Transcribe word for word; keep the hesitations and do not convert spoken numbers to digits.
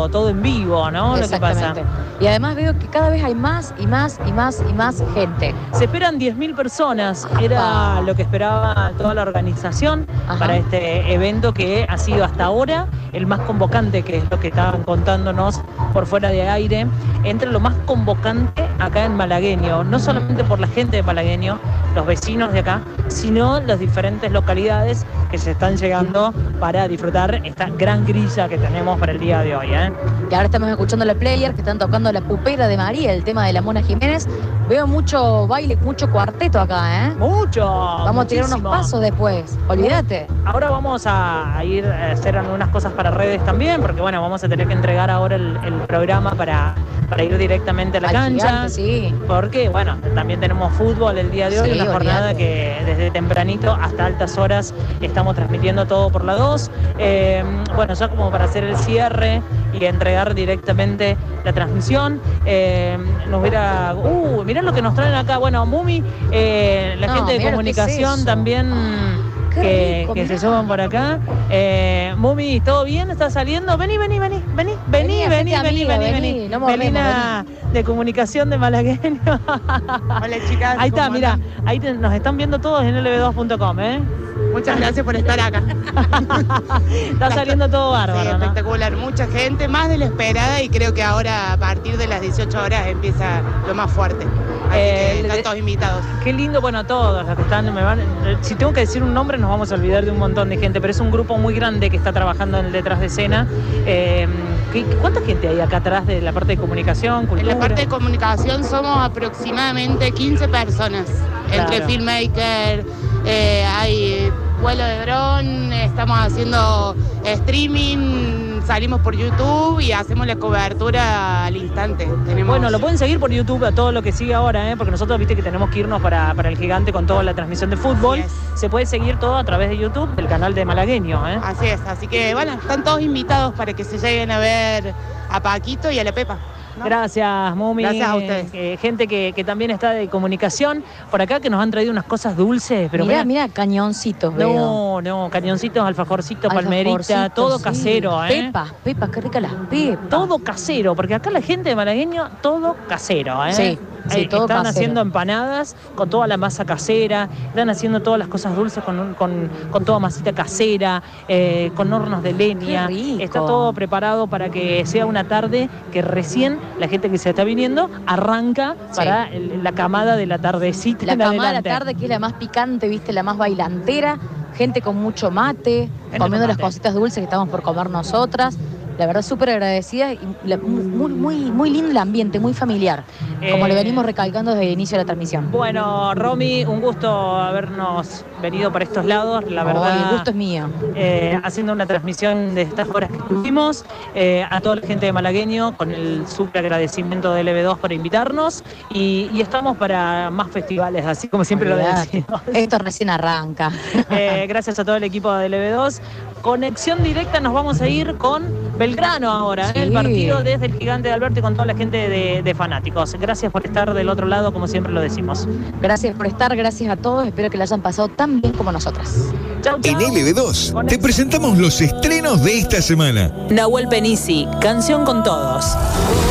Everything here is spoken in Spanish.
todo, todo en vivo, ¿no? Lo que pasa. Y además veo que cada vez hay más y más y más y más gente. Se esperan diez mil personas, era lo que esperaba toda la organización. Ajá. Para este evento que ha sido hasta ahora el más convocante, que es lo que estaban contándonos por fuera de aire, entre lo más convocante acá en Malagueño, no solamente por la gente de Malagueño, los vecinos de acá, sino las diferentes localidades que se están llegando para disfrutar esta gran grilla que tenemos para el día de hoy, ¿eh? Y ahora estamos escuchando a los players que están tocando La Pupera de María, el tema de la Mona Jiménez. Veo mucho baile, mucho cuarteto acá, ¿eh? Mucho. Vamos muchísimo. A tirar unos pasos después, olvídate. Ahora vamos a, a ir a hacer algunas cosas para redes también, porque bueno, vamos a tener que entregar ahora el, el programa para, para ir directamente a la Al cancha. Gigante, sí. Porque bueno, también tenemos fútbol el día de hoy, sí, una jornada olvídate. Que desde tempranito hasta altas horas estamos transmitiendo todo por la dos. Eh, bueno, ya como para hacer el cierre y entregar directamente la transmisión, eh, nos hubiera... Uh, mirá lo que nos traen acá. Bueno, Mumi, eh, la no, gente de comunicación es también... Que, rico, que se suban por acá. Eh, Mumi, ¿todo bien? ¿Estás saliendo? Vení, vení, vení, vení, vení, vení, vení, amiga, vení, vení, vení. No Melina de comunicación de Malagueño. Hola chicas. Ahí está, mira, ahí te, nos están viendo todos en L B dos punto com, ¿eh? Muchas gracias por estar acá. Está saliendo todo bárbaro, sí, ¿no? Espectacular, mucha gente, más de la esperada, y creo que ahora a partir de las dieciocho horas empieza lo más fuerte. Así eh, que están todos invitados. Qué lindo, bueno, todos los que están, me van, si tengo que decir un nombre nos vamos a olvidar de un montón de gente, pero es un grupo muy grande que está trabajando en el detrás de escena. Eh, ¿Cuánta gente hay acá atrás de la parte de comunicación, cultura? En la parte de comunicación somos aproximadamente quince personas, claro. Entre filmmaker, eh, hay vuelo de dron, estamos haciendo streaming, salimos por YouTube y hacemos la cobertura al instante. Tenemos... Bueno, lo pueden seguir por YouTube a todo lo que sigue ahora, ¿eh? Porque nosotros, viste que tenemos que irnos para, para el Gigante con toda la transmisión de fútbol. Se puede seguir todo a través de YouTube, del canal de Malagueño, ¿eh? Así es, así que bueno, están todos invitados para que se lleguen a ver a Paquito y a la Pepa, ¿no? Gracias, Mumi. Gracias a ustedes. Eh, gente que, que también está de comunicación por acá, que nos han traído unas cosas dulces. Pero mirá, mira, cañoncitos. No, veo. no, cañoncitos, alfajorcitos, palmerita, todo sí. Casero, ¿eh? Pepas, pepas, qué rica las pepas. Todo casero, porque acá la gente de Malagueño, todo casero, ¿eh? Sí. Sí, eh, todo están casero. Haciendo empanadas con toda la masa casera, están haciendo todas las cosas dulces con, con, con toda masita casera, eh, con hornos de leña. Está todo preparado para que sea una tarde que recién la gente que se está viniendo arranca sí. Para el, la camada de la tardecita. La en camada adelante. de la tarde, que es la más picante, viste, la más bailantera, gente con mucho mate, gente comiendo las cositas dulces que estamos por comer nosotras. La verdad, súper agradecida y la, muy, muy, muy lindo el ambiente, muy familiar, como eh, le venimos recalcando desde el inicio de la transmisión. Bueno, Romy, un gusto habernos venido para estos lados, la verdad. Oh, el gusto es mío. Eh, haciendo una transmisión de estas horas que tuvimos, eh, a toda la gente de Malagueño, con el súper agradecimiento de L B dos por invitarnos, y, y estamos para más festivales, así como siempre lo decimos. Esto recién arranca. Eh, gracias a todo el equipo de L B dos. Conexión directa, nos vamos a ir con Belgrano ahora, sí. ¿eh? El partido desde el Gigante de Alberti con toda la gente de, de fanáticos. Gracias por estar del otro lado, como siempre lo decimos. Gracias por estar, gracias a todos. Espero que la hayan pasado tan bien como nosotras. Chau, chau. En L B dos Conexión. Te presentamos los estrenos de esta semana. Nahuel Penisi, Canción con Todos.